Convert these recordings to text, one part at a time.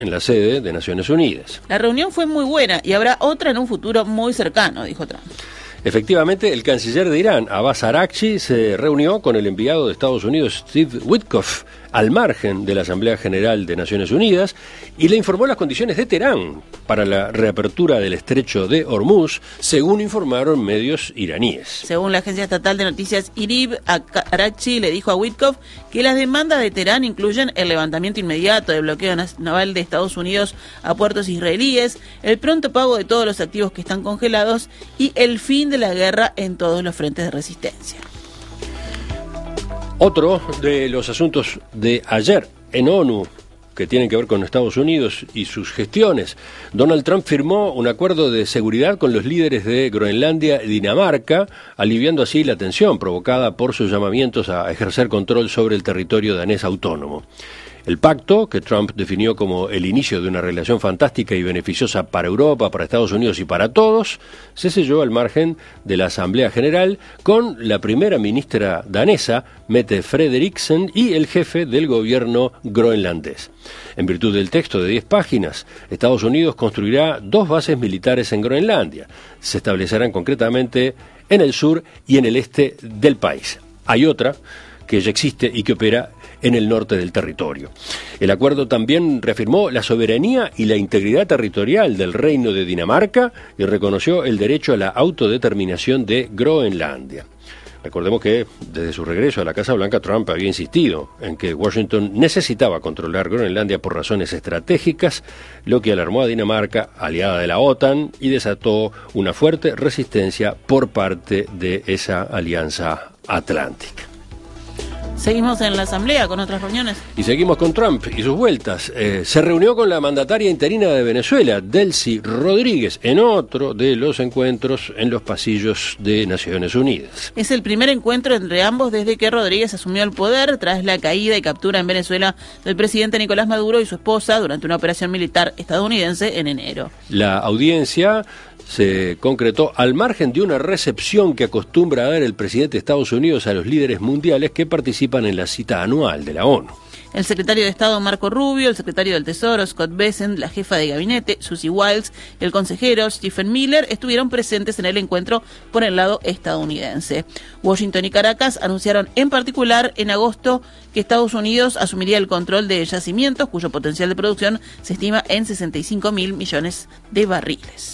en la sede de Naciones Unidas. La reunión fue muy buena y habrá otra en un futuro muy cercano, dijo Trump. Efectivamente, el canciller de Irán, Abbas Araghchi, se reunió con el enviado de Estados Unidos, Steve Witkoff, al margen de la Asamblea General de Naciones Unidas, y le informó las condiciones de Teherán para la reapertura del estrecho de Hormuz, según informaron medios iraníes. Según la agencia estatal de noticias IRIB, Araghchi le dijo a Witkoff que las demandas de Teherán incluyen el levantamiento inmediato del bloqueo naval de Estados Unidos a puertos israelíes, el pronto pago de todos los activos que están congelados y el fin de la guerra en todos los frentes de resistencia. Otro de los asuntos de ayer en ONU que tienen que ver con Estados Unidos y sus gestiones. Donald Trump firmó un acuerdo de seguridad con los líderes de Groenlandia y Dinamarca, aliviando así la tensión provocada por sus llamamientos a ejercer control sobre el territorio danés autónomo. El pacto, que Trump definió como el inicio de una relación fantástica y beneficiosa para Europa, para Estados Unidos y para todos, se selló al margen de la Asamblea General con la primera ministra danesa, Mette Frederiksen, y el jefe del gobierno groenlandés. En virtud del texto de 10 páginas, Estados Unidos construirá 2 bases militares en Groenlandia. Se establecerán concretamente en el sur y en el este del país. Hay otra que ya existe y que opera en el norte del territorio. El acuerdo también reafirmó la soberanía y la integridad territorial del Reino de Dinamarca y reconoció el derecho a la autodeterminación de Groenlandia. Recordemos que desde su regreso a la Casa Blanca, Trump había insistido en que Washington necesitaba controlar Groenlandia por razones estratégicas, lo que alarmó a Dinamarca, aliada de la OTAN, y desató una fuerte resistencia por parte de esa alianza atlántica. Seguimos en la Asamblea con otras reuniones. Y seguimos con Trump y sus vueltas. Se reunió con la mandataria interina de Venezuela, Delcy Rodríguez, en otro de los encuentros en los pasillos de Naciones Unidas. Es el primer encuentro entre ambos desde que Rodríguez asumió el poder tras la caída y captura en Venezuela del presidente Nicolás Maduro y su esposa durante una operación militar estadounidense en enero. La audiencia se concretó al margen de una recepción que acostumbra a dar el presidente de Estados Unidos a los líderes mundiales que participan en la cita anual de la ONU. El secretario de Estado Marco Rubio, el secretario del Tesoro Scott Bessent, la jefa de gabinete Susie Wiles, el consejero Stephen Miller estuvieron presentes en el encuentro por el lado estadounidense. Washington y Caracas anunciaron en particular en agosto que Estados Unidos asumiría el control de yacimientos cuyo potencial de producción se estima en 65.000 millones de barriles.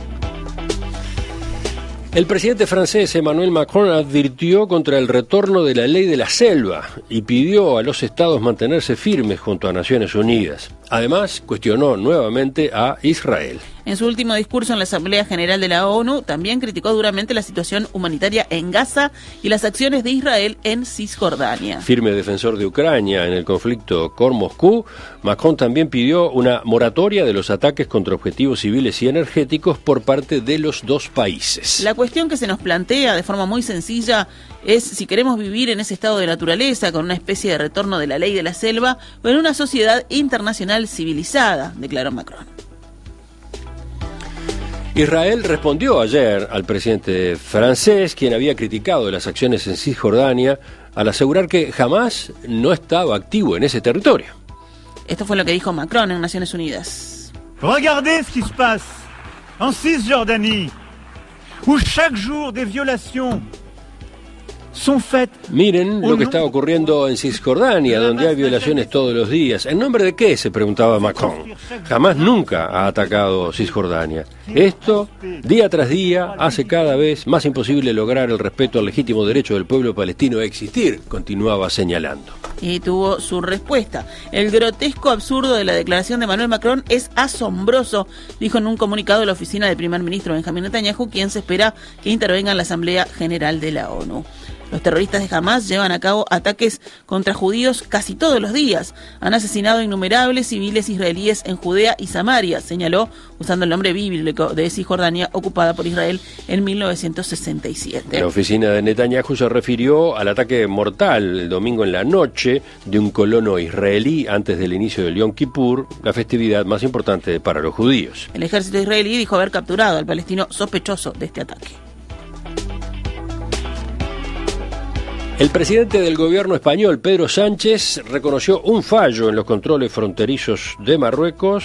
El presidente francés Emmanuel Macron advirtió contra el retorno de la ley de la selva y pidió a los estados mantenerse firmes junto a Naciones Unidas. Además, cuestionó nuevamente a Israel. En su último discurso en la Asamblea General de la ONU, también criticó duramente la situación humanitaria en Gaza y las acciones de Israel en Cisjordania. Firme defensor de Ucrania en el conflicto con Moscú, Macron también pidió una moratoria de los ataques contra objetivos civiles y energéticos por parte de los dos países. La cuestión que se nos plantea de forma muy sencilla es si queremos vivir en ese estado de naturaleza, con una especie de retorno de la ley de la selva, o en una sociedad internacional civilizada, declaró Macron. Israel respondió ayer al presidente francés, quien había criticado las acciones en Cisjordania, al asegurar que Hamás no estaba activo en ese territorio. Esto fue lo que dijo Macron en Naciones Unidas. Regardez ce qui se passe en Cisjordanie, où chaque jour des violations. Miren lo que está ocurriendo en Cisjordania, donde hay violaciones todos los días. ¿En nombre de qué?, se preguntaba Macron. Jamás nunca ha atacado Cisjordania. Esto, día tras día, hace cada vez más imposible lograr el respeto al legítimo derecho del pueblo palestino a existir, continuaba señalando. Y tuvo su respuesta. El grotesco absurdo de la declaración de Emmanuel Macron es asombroso, dijo en un comunicado la oficina del primer ministro Benjamin Netanyahu, quien se espera que intervenga en la Asamblea General de la ONU. Los terroristas de Hamás llevan a cabo ataques contra judíos casi todos los días. Han asesinado a innumerables civiles israelíes en Judea y Samaria, señaló, usando el nombre bíblico de Cisjordania ocupada por Israel en 1967. La oficina de Netanyahu se refirió al ataque mortal el domingo en la noche de un colono israelí antes del inicio del Yom Kippur, la festividad más importante para los judíos. El ejército israelí dijo haber capturado al palestino sospechoso de este ataque. El presidente del gobierno español, Pedro Sánchez, reconoció un fallo en los controles fronterizos de Marruecos